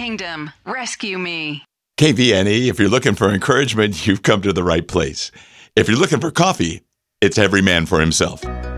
kingdom, rescue me. KVNE, if you're looking for encouragement, you've come to the right place. If you're looking for coffee, it's every man for himself.